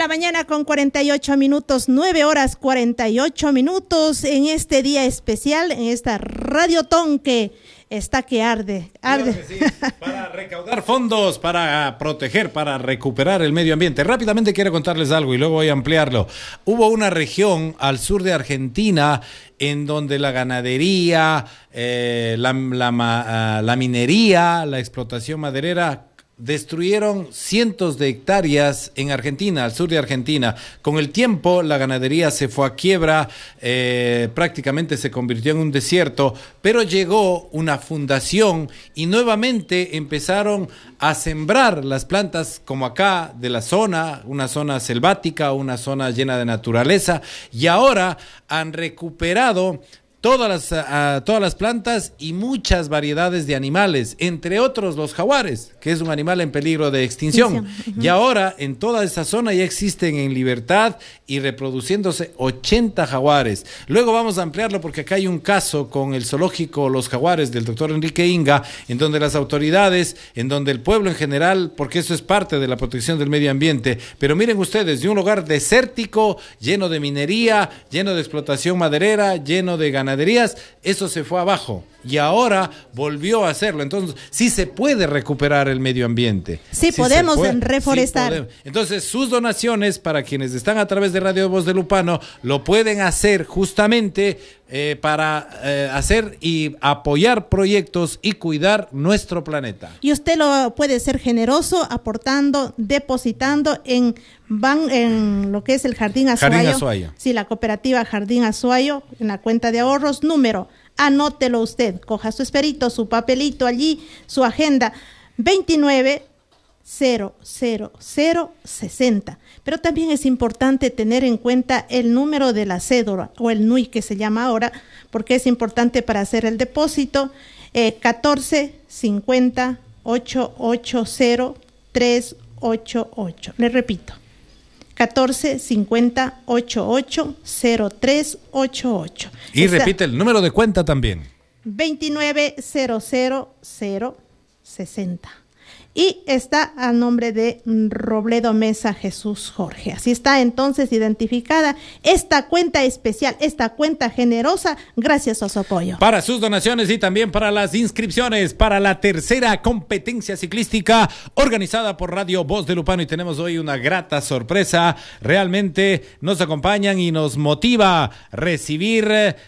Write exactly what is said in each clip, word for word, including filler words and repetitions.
la mañana con cuarenta y ocho minutos, nueve horas cuarenta y ocho minutos en este día especial, en esta Radiotón que está que arde, arde. Claro que sí, para recaudar fondos, para proteger, para recuperar el medio ambiente. Rápidamente quiero contarles algo y luego voy a ampliarlo. Hubo una región al sur de Argentina en donde la ganadería, eh, la, la, la minería, la explotación maderera destruyeron cientos de hectáreas en Argentina, al sur de Argentina. Con el tiempo la ganadería se fue a quiebra, eh, prácticamente se convirtió en un desierto, pero llegó una fundación y nuevamente empezaron a sembrar las plantas como acá de la zona, una zona selvática, una zona llena de naturaleza, y ahora han recuperado Todas las, uh, todas las plantas y muchas variedades de animales, entre otros los jaguares, que es un animal en peligro de extinción. Uh-huh. Y ahora en toda esa zona ya existen en libertad y reproduciéndose ochenta jaguares. Luego vamos a ampliarlo porque acá hay un caso con el zoológico Los Jaguares del doctor Enrique Inga, en donde las autoridades, en donde el pueblo en general, porque eso es parte de la protección del medio ambiente, pero miren ustedes, de un lugar desértico, lleno de minería, lleno de explotación maderera, lleno de ganadería, eso se fue abajo y ahora volvió a hacerlo. Entonces sí se puede recuperar el medio ambiente, sí, sí podemos puede, reforestar, sí podemos. Entonces sus donaciones para quienes están a través de Radio Voz de Lupano lo pueden hacer justamente eh, para eh, hacer y apoyar proyectos y cuidar nuestro planeta. Y usted lo puede ser generoso aportando, depositando en van en lo que es el Jardín Azuayo, Jardín Azuayo. Sí, la cooperativa Jardín Azuayo, en la cuenta de ahorros, número, anótelo usted, coja su esperito, su papelito allí, su agenda, veintinueve cero cero cero sesenta. Pero también es importante tener en cuenta el número de la cédula, o el N U I que se llama ahora, porque es importante para hacer el depósito, eh, catorce cincuenta ochocientos ochenta trescientos ochenta y ocho. Le repito, catorce cincuenta ochenta y ocho trescientos ochenta y ocho. Y está, repite el número de cuenta también. veintinueve cero cero cero sesenta. Y está a nombre de Robledo Mesa Jesús Jorge. Así está entonces identificada esta cuenta especial, esta cuenta generosa, gracias a su apoyo. Para sus donaciones y también para las inscripciones para la tercera competencia ciclística organizada por Radio Voz de Lupano. Y tenemos hoy una grata sorpresa. Realmente nos acompañan y nos motiva recibir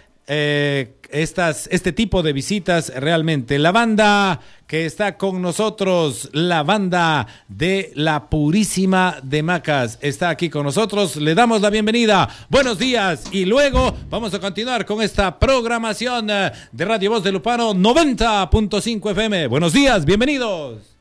eh, estas, este tipo de visitas. Realmente la banda que está con nosotros, la banda de La Purísima de Macas, está aquí con nosotros. Le damos la bienvenida. Buenos días. Y luego vamos a continuar con esta programación de Radio Voz de Lupano noventa punto cinco F M. Buenos días, bienvenidos.